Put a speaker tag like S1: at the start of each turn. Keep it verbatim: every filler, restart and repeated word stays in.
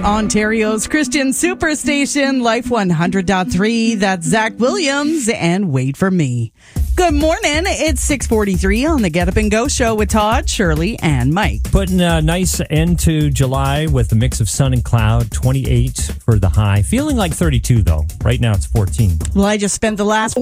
S1: Ontario's Christian Superstation, Life one hundred point three. That's Zach Williams and Wait for Me. Good morning. It's six forty-three on the Get Up and Go show with Todd, Shirley, and Mike.
S2: Putting a nice end to July with a mix of sun and cloud, twenty-eight for the high. Feeling like thirty-two, though. Right now it's fourteen.
S1: Well, I just spent the last